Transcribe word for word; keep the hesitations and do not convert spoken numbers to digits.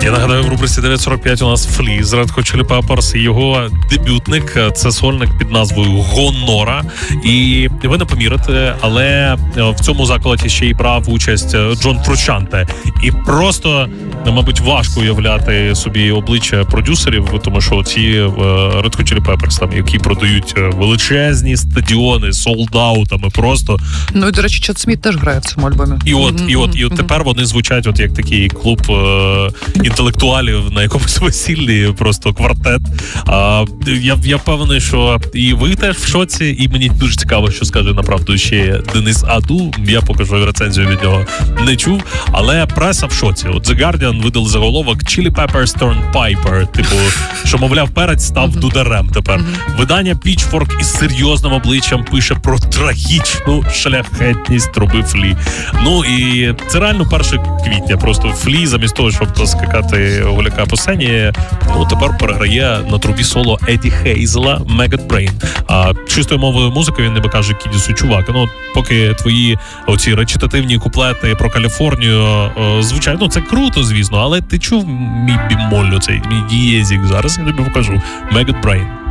Я нагадаю, в рубриці дев'ять сорок п'ять у нас Flea з Red Hot Chili Peppers і його дебютник – це сольник під назвою Гонора. І ви не помірите, але в цьому закладі ще й брав участь Джон Фручанте. І просто, мабуть, важко уявляти собі обличчя продюсерів, тому що ці Red Hot Chili Peppers, там, які продають величезні стадіони солдаутами просто. Ну і, до речі, Чет Сміт теж грає в цьому альбомі. І от, mm-hmm. і от, і от mm-hmm. тепер вони звучать от як такий клуб е- інтелектуалів на якомусь весіллі, просто квартет. А, я, я впевнений, що і ви теж в шоці, і мені дуже цікаво, що скаже направду ще Денис Аду. Я поки що рецензію від нього не чув, але преса в шоці. От The Guardian видали заголовок Chili Peppers turned Piper, типу, що, мовляв, перець став mm-hmm. дударем тепер. Mm-hmm. Видання Pitchfork із серйозним обличчям пише про трагічну шляхетність труби Флі. Ну і це реально перше квітня. Просто Флі, замість того, щоб скакати гуляка по сцені, ну тепер переграє на трубі соло Еді Хейзела Maggot Brain. А чистою мовою музики він ніби каже Кідісу: чувак, ну поки твої оці речитативні куплети про Каліфорнію о, звучать, ну це круто, звісно, але ти чув мій бімоль, оцей мій дієзік? Зараз я тобі покажу. Maggot Brain.